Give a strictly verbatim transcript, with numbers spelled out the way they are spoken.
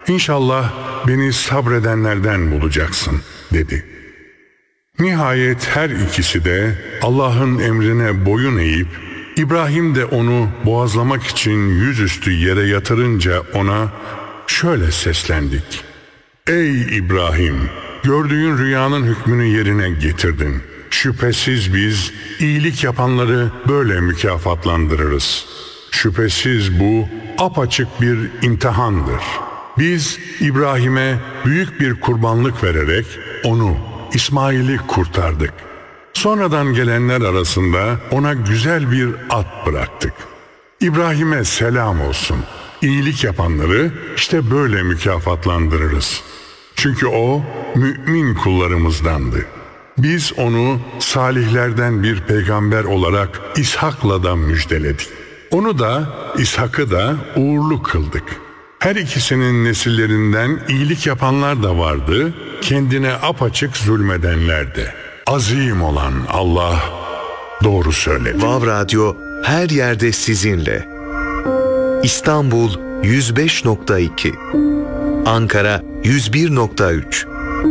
İnşallah beni sabredenlerden bulacaksın dedi. Nihayet her ikisi de Allah'ın emrine boyun eğip, İbrahim de onu boğazlamak için yüzüstü yere yatırınca ona şöyle seslendik. Ey İbrahim! Gördüğün rüyanın hükmünü yerine getirdin. Şüphesiz biz iyilik yapanları böyle mükafatlandırırız. Şüphesiz bu apaçık bir imtihandır. Biz İbrahim'e büyük bir kurbanlık vererek onu, İsmail'i kurtardık. Sonradan gelenler arasında ona güzel bir at bıraktık. İbrahim'e selam olsun. İyilik yapanları işte böyle mükafatlandırırız. Çünkü o mümin kullarımızdandı. Biz onu salihlerden bir peygamber olarak İshak'la da müjdeledik. Onu da İshak'ı da uğurlu kıldık. Her ikisinin nesillerinden iyilik yapanlar da vardı, kendine apaçık zulmedenler de. Azim olan Allah doğru söyledi. Vav Radyo her yerde sizinle. İstanbul yüz beş nokta iki, Ankara yüz bir nokta üç,